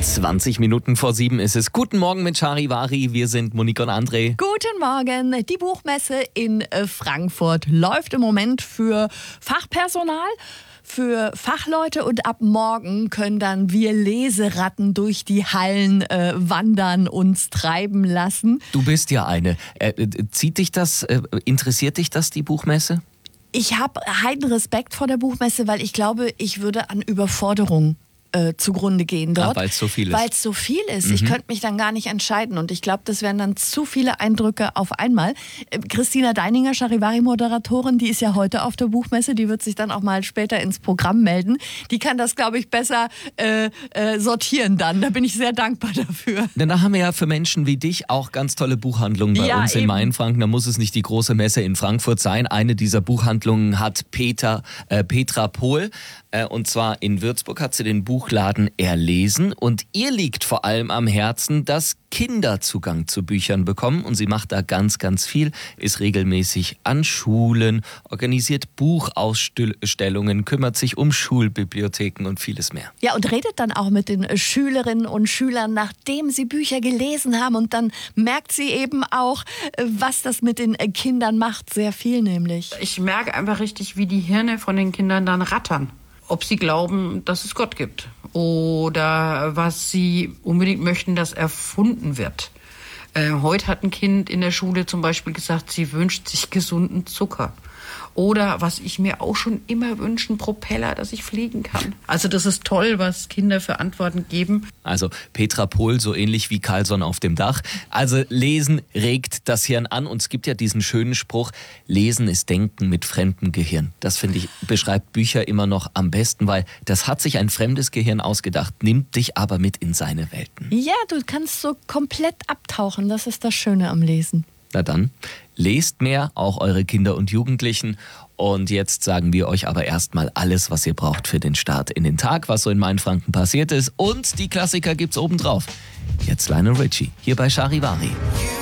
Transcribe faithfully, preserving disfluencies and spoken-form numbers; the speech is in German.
zwanzig Minuten vor sieben ist es. Guten Morgen mit Charivari. Wir sind Monique und André. Guten Morgen. Die Buchmesse in Frankfurt läuft im Moment für Fachpersonal, für Fachleute, und ab morgen können dann wir Leseratten durch die Hallen äh, wandern, uns treiben lassen. Du bist ja eine. Äh, zieht dich das, äh, interessiert dich das, die Buchmesse? Ich habe heiden Respekt vor der Buchmesse, weil ich glaube, ich würde an Überforderung Äh, zugrunde gehen dort. Ah, weil es so viel ist. Weil es so viel ist. Mhm. Ich könnte mich dann gar nicht entscheiden und ich glaube, das wären dann zu viele Eindrücke auf einmal. Äh, Christina Deininger, Charivari-Moderatorin, die ist ja heute auf der Buchmesse, die wird sich dann auch mal später ins Programm melden. Die kann das, glaube ich, besser äh, äh, sortieren dann. Da bin ich sehr dankbar dafür. Denn da haben wir ja für Menschen wie dich auch ganz tolle Buchhandlungen bei Ja, uns in eben. Mainfranken. Da muss es nicht die große Messe in Frankfurt sein. Eine dieser Buchhandlungen hat Peter, äh, Petra Pohl. Äh, und zwar in Würzburg hat sie den Buchladen Erlesen. Und ihr liegt vor allem am Herzen, dass Kinder Zugang zu Büchern bekommen. Und sie macht da ganz, ganz viel, ist regelmäßig an Schulen, organisiert Buchausstellungen, kümmert sich um Schulbibliotheken und vieles mehr. Ja, und redet dann auch mit den Schülerinnen und Schülern, nachdem sie Bücher gelesen haben. Und dann merkt sie eben auch, was das mit den Kindern macht. Sehr viel nämlich. Ich merke einfach richtig, wie die Hirne von den Kindern dann rattern. Ob sie glauben, dass es Gott gibt oder was sie unbedingt möchten, dass erfunden wird. Äh, heute hat ein Kind in der Schule zum Beispiel gesagt, sie wünscht sich gesunden Zucker. Oder was ich mir auch schon immer wünsche, ein Propeller, dass ich fliegen kann. Also das ist toll, was Kinder für Antworten geben. Also Petra Pohl, so ähnlich wie Carlson auf dem Dach. Also Lesen regt das Hirn an. Und es gibt ja diesen schönen Spruch, Lesen ist Denken mit fremdem Gehirn. Das, finde ich, beschreibt Bücher immer noch am besten, weil das hat sich ein fremdes Gehirn ausgedacht, nimmt dich aber mit in seine Welten. Ja, du kannst so komplett abtauchen. Das ist das Schöne am Lesen. Na dann, lest mehr, auch eure Kinder und Jugendlichen. Und jetzt sagen wir euch aber erstmal alles, was ihr braucht für den Start in den Tag, was so in Mainfranken passiert ist. Und die Klassiker gibt's obendrauf. Jetzt Lionel Richie, hier bei Charivari.